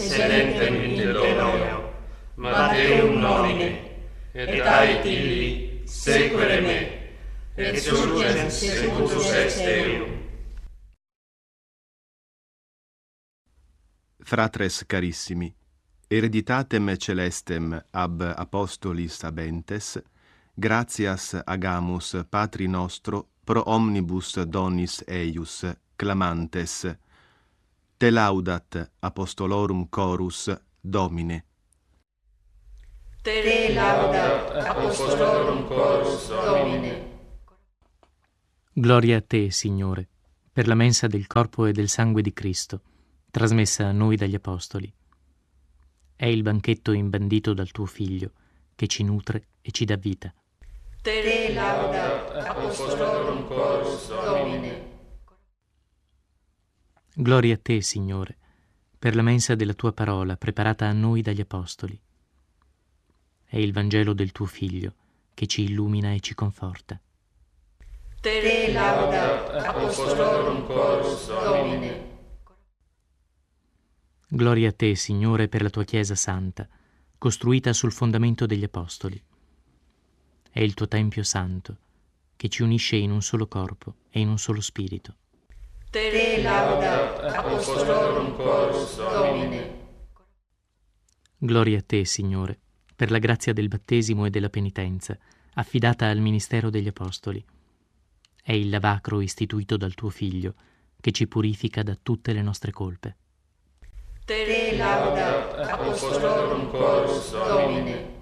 sedentem in deloneo, Matteum nomine, et aetili sequere me, et surgens secundus ex Deum. Fratres carissimi, hereditatem celestem ab apostolis habentes, gratias agamus Patri nostro pro omnibus donis eius, clamantes, te laudat apostolorum chorus, Domine. Te laudat apostolorum chorus, Domine. Gloria a te, Signore, per la mensa del corpo e del sangue di Cristo, trasmessa a noi dagli Apostoli. È il banchetto imbandito dal tuo Figlio, che ci nutre e ci dà vita. Te laudat apostolorum chorus, Domine. Gloria a te, Signore, per la mensa della tua parola preparata a noi dagli Apostoli. È il Vangelo del tuo Figlio, che ci illumina e ci conforta. Te laudat apostolorum chorus, Domine. Gloria a te, Signore, per la tua Chiesa santa, costruita sul fondamento degli Apostoli. È il tuo Tempio santo, che ci unisce in un solo corpo e in un solo spirito. Te laudat apostolorum chorus, Domine. Gloria a te, Signore, per la grazia del battesimo e della penitenza, affidata al ministero degli Apostoli. È il lavacro istituito dal tuo Figlio, che ci purifica da tutte le nostre colpe. Te laudat apostolorum chorus, Domine.